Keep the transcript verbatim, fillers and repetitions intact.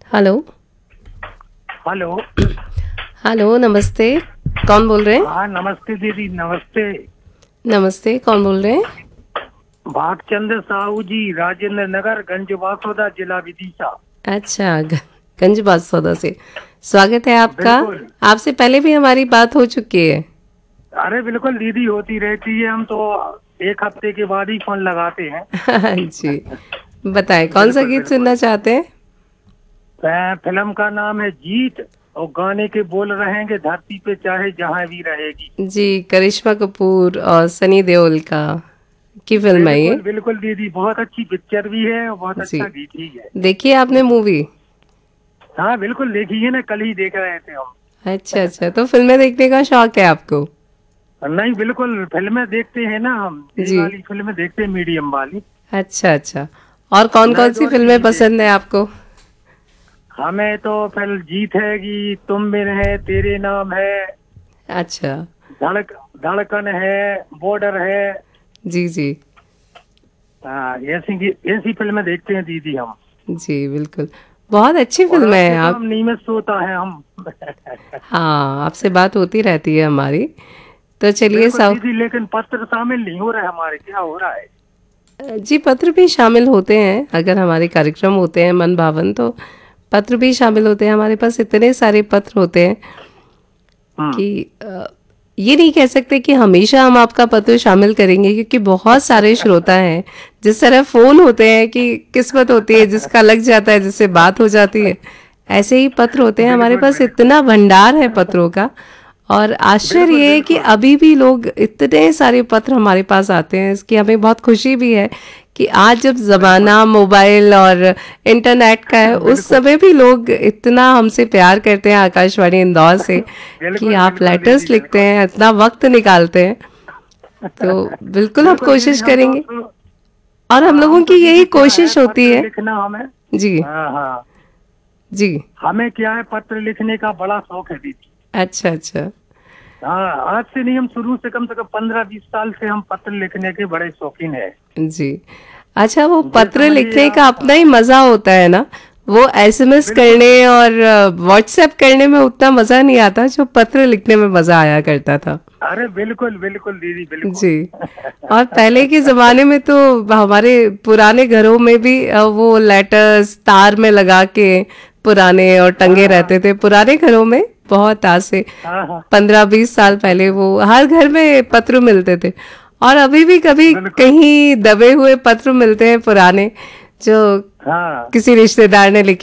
Hello. Hello. Hello, नमस्ते। कौन बोल रहे हैं? हाँ नमस्ते दीदी, नमस्ते। नमस्ते, कौन बोल रहे हैं? भागचंद्र साहू जी, राजेंद्र नगर, गंज बासोदा, जिला विदिशा। अच्छा, ग- गंज बासौदा से। स्वागत है आपका। बिल्कुल। आपसे पहले भी हमारी बात हो चुकी है। अरे बिल्कुल दीदी, होती रहती है। हम तो एक हफ्ते के बाद ही फोन लगाते हैं। जी, बताएं कौन सा बिल्कुल गीत सुनना बिल्कुल। चाहते हैं? अ, फिल्म का नाम है जीत, और गाने के बोल रहेंगे धरती पे चाहे जहाँ भी रहेगी। जी, करिश्मा कपूर और सनी देओल का की फिल्म है ये। बिल्कुल बिल्कुल दीदी, बहुत अच्छी पिक्चर भी है और बहुत जी, अच्छा गीत भी है। देखिए आपने मूवी? हाँ बिल्कुल, देखी है ना, कल ही देख रहे थे हम। अच्छा अच्छा, तो फिल्में देखने का शौक है आपको? नहीं बिल्कुल, फिल्में देखते हैं ना हम, यही जी, वाली फिल्में देखते हैं, मीडियम वाली। अच्छा अच्छा। और कौन कौन नए सी दौर की फिल्में नहीं पसंद देखते। है आपको? हमें तो फिर जीत हैगी, तुम बिन है, तेरे नाम है, अच्छा। धड़क धड़कन है, बॉर्डर है। जी जी। हाँ, ऐसी की- ऐसी फिल्में देखते हैं दीदी हम। जी बिल्कुल, बहुत अच्छी और फिल्म है आपसे तो आप। हम नियमित सोता है हम। हाँ, आपसे बात होती रहती है हमारी। तो चलिए बिल्कुल सब। दीदी, लेकिन पत्र शामिल नहीं हो रहा है हमारे, क्या हो रहा है? जी, पत्र भी शामिल होते हैं अगर हमारे कार्यक्रम होते हैं मन भावन, तो पत्र भी शामिल होते हैं। हमारे पास इतने सारे पत्र होते हैं हम्म। कि अ, ये नहीं कह सकते कि हमेशा हम आपका पत्र शामिल करेंगे, क्योंकि बहुत सारे श्रोता हैं। जिस तरह फोन होते हैं कि किस्मत होती है जिसका लग जाता है, जिससे बात हो जाती है, ऐसे ही पत्र होते हैं। हमारे बिल्कुल पास बिल्कुल। इतना भंडार है पत्रों का। और आश्चर्य बिल्कुल ये है कि बिल्कुल। अभी भी लोग इतने सारे पत्र हमारे पास आते हैं, इसकी हमें बहुत खुशी भी है कि आज जब बिल्कुल जमाना मोबाइल और इंटरनेट का है, उस बिल्कुल समय भी लोग इतना हमसे प्यार करते हैं आकाशवाणी इंदौर से कि बिल्कुल आप बिल्कुल दीदी, लेटर्स लिखते बिल्कुल। हैं, इतना वक्त निकालते हैं। तो बिल्कुल हम बिल्कुल दीदी, कोशिश हम तो करेंगे। तो- और हम हाँ, लोगों हम की तो यही दीदी क्या है, कोशिश होती पत्र है। लिखना हमें। जी हाँ हाँ। जी। हमें क्या है, पत्र लिखने का बड़ा शौक है दीदी। अच्छा अच्छा। हाँ, आज से नहीं, हम शुरू से कम से कम पंद्रह बीस साल से हम पत्र लिखने के बड़े शौकीन है। जी। अच्छा, वो ये पत्र समझिए लिखने का आप। अपना ही हाँ, मजा होता है ना। वो एसएमएस बिल्कुल करने बिल्कुल। और व्हाट्सएप करने में उतना मजा नहीं आता जो पत्र लिखने में मजा आया करता था। अरे बिल्कुल बिल्कुल दीदी, बिल्कुल। जी। और पहले के जमाने में तो हमारे पुराने घरों में भी अ, वो लेटर्स तार में लगा के पुराने और टंगे हाँ हाँ रहते थे पुराने घरों में। बहुत आज से हाँ हाँ। पंद्रह बीस साल बिल्कुल पहले वो बिल्कुल। हर घर में पत्र मिलते थे। और अभी भी कभी बिल्कुल। कहीं दबे हुए पत्र मिलते हैं पुराने, जो हाँ। किसी रिश्तेदार ने लिखे